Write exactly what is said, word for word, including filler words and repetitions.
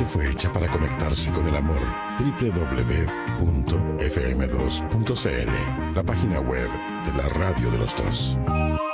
noche fue hecha para conectarse con el amor. doble u doble u doble u punto f m dos punto c l, la página web de la radio de los dos.